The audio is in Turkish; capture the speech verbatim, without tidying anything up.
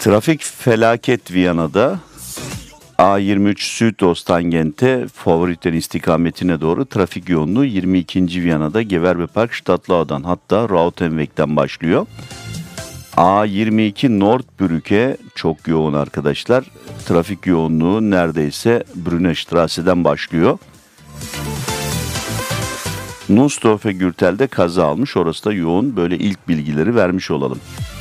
Trafik felaket Viyana'da. A yirmi üç Südosttangente Favoriten istikametine doğru trafik yoğunluğu yirmi ikinci Viyana'da Gewerbepark Stadtlao'dan, hatta Rautenweg'den başlıyor. A yirmi iki Nordbrücke çok yoğun arkadaşlar. Trafik yoğunluğu neredeyse Brünnerstrasse'den başlıyor. Nussdorf ve Gürtel'de kaza almış. Orası da yoğun. Böyle ilk bilgileri vermiş olalım.